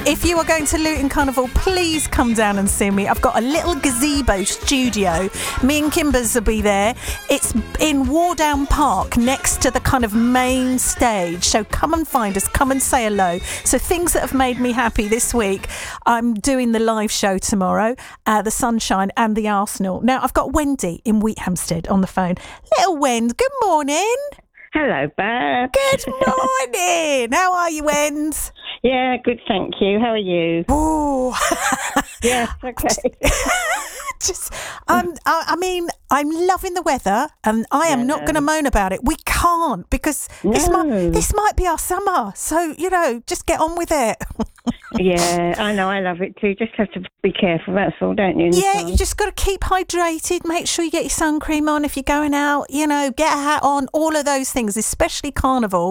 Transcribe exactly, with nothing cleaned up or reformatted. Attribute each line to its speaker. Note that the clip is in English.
Speaker 1: if you are going to Luton Carnival, please come down and see me. I've got a little gazebo studio. Me and Kimbers will be there. It's in Wardown Park, next to the kind of main stage. So come and find us. Come and say hello. So things that have made me happy this week. I'm doing the live show tomorrow, uh, the Sunshine and the Arsenal. Now, I've got Wendy in Wheathampstead on the phone. Little Wend, good morning.
Speaker 2: Hello, Beth.
Speaker 1: Good morning. How are you, Wend?
Speaker 2: Yeah, good, thank you. How are you?
Speaker 1: Oh,
Speaker 2: yes, okay.
Speaker 1: Just, um, I, I mean, I'm loving the weather, and I am
Speaker 2: yeah.
Speaker 1: not going to moan about it. We can't because
Speaker 2: no.
Speaker 1: this might this might be our summer. So you know, just get on with it.
Speaker 2: Yeah, I know. I love it too. Just have to be careful. That's all, don't you?
Speaker 1: Yeah, you just got to keep hydrated. Make sure you get your sun cream on if you're going out. You know, get a hat on. All of those things, especially Carnival.